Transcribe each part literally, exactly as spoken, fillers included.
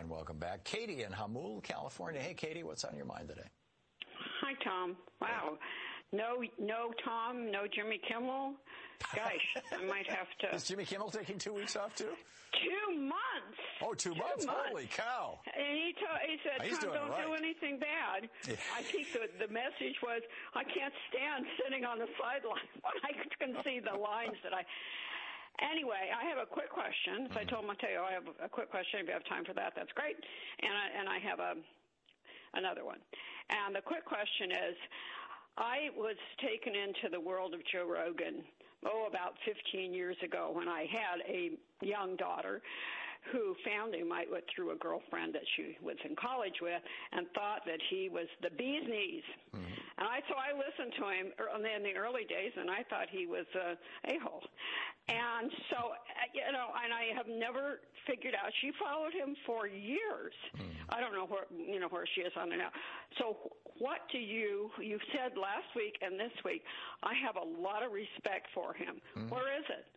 And welcome back. Katie in Hamul, California. Hey, Katie, what's on your mind today? Hi, Tom. Wow. No, no Tom, no Jimmy Kimmel. Gosh, I might have to. Is Jimmy Kimmel taking two weeks off, too? Two months. Oh, two, two months? months? Holy cow. And he, ta- he said, He's Tom, don't right. do anything bad. Yeah. I think the, the message was, I can't stand sitting on the sideline when I can see the lines that I... Anyway, I have a quick question. So mm-hmm. I told Mateo I have a quick question. If you have time for that, that's great. And I, and I have a another one. And the quick question is, I was taken into the world of Joe Rogan, oh, about fifteen years ago when I had a young daughter who found him I went through a girlfriend that she was in college with and thought that he was the bee's knees. Mm-hmm. And I, so I listened to him in the early days, and I thought he was a a-hole. And so, you know, and I have never figured out. She followed him for years. Mm-hmm. I don't know where, you know, where she is on it now. So what do you, you said last week and this week, I have a lot of respect for him. Mm-hmm. Where is it?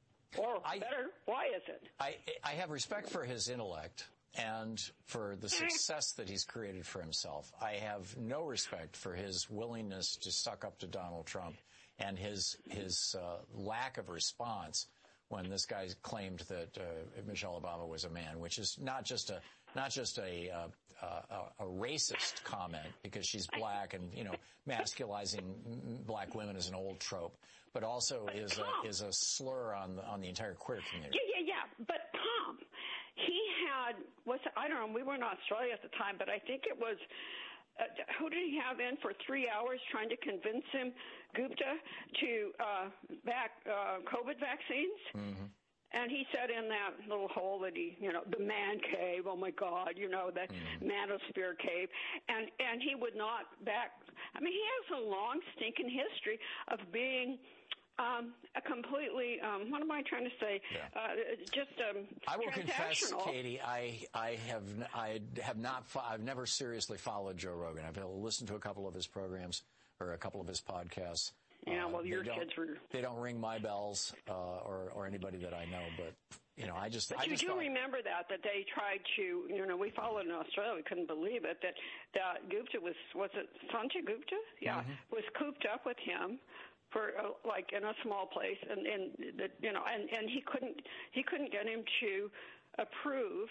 Or I, better, why is it? I, I have respect for his intellect and for the success that he's created for himself. I have no respect for his willingness to suck up to Donald Trump and his his uh, lack of response when this guy claimed that uh, Michelle Obama was a man, which is not just a not just a, uh, a a racist comment because she's black and, you know, masculizing black women is an old trope, but also is a, is a slur on the, on the entire queer community. Yeah, yeah, yeah. But Tom, he had what's I don't know. We were in Australia at the time, but I think it was. Uh, who did he have in for three hours trying to convince him, Gupta, to uh, back uh, COVID vaccines? Mm-hmm. And he said in that little hole that he, you know, the man cave, oh, my God, you know, the mm-hmm. manosphere cave. And, and he would not back. I mean, he has a long, stinking history of being um, a completely, um, what am I trying to say? Yeah. Uh, just um, I will confess, Katie, I I have I have not I've never seriously followed Joe Rogan. I've listened to a couple of his programs or a couple of his podcasts. Yeah, well, uh, your kids were. They don't ring my bells, uh, or or anybody that I know, but you know, I just. But I you just do thought, remember that that they tried to, you know, we followed in Australia, we couldn't believe it that that Gupta was was it Sanjay Gupta? Yeah, mm-hmm. was cooped up with him. For uh, like in a small place, and, and the, you know, and, and he couldn't he couldn't get him to approve,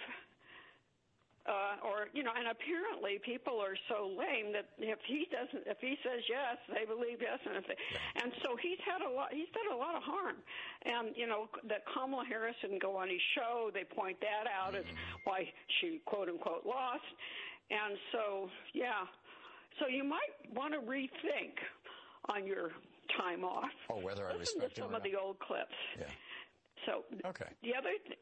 uh, or you know, and apparently people are so lame that if he doesn't, if he says yes, they believe yes, and if they, and so he's had a lot, he's done a lot of harm, and you know that Kamala Harris didn't go on his show. They point that out as why she quote unquote lost, and so yeah, so you might want to rethink on your time off. Oh, whether I Listen respect to some him or of the old clips. Yeah. So okay. The other thing,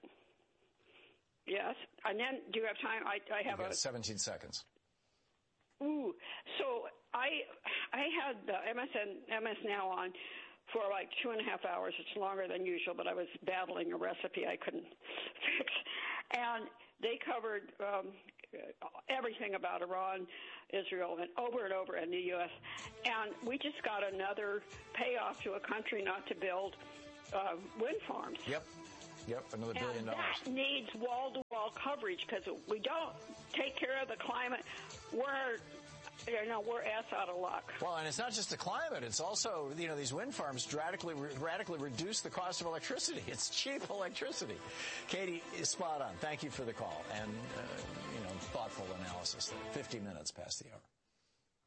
yes, and then do you have time? I, I have You've got a seventeen seconds. Ooh, so I I had the M S N M S Now on for like two and a half hours. It's longer than usual, but I was battling a recipe I couldn't fix, and they covered um, everything about Iran, Israel, and over and over in the U S And we just got another payoff to a country not to build uh, wind farms. Yep. Yep, another billion and dollars. That needs wall-to-wall coverage because if we don't take care of the climate, we're you know, we're ass out of luck. Well, and it's not just the climate. It's also, you know, these wind farms radically, radically reduce the cost of electricity. It's cheap electricity. Katie is spot on. Thank you for the call and, uh, you know, thoughtful analysis. fifty minutes past the hour.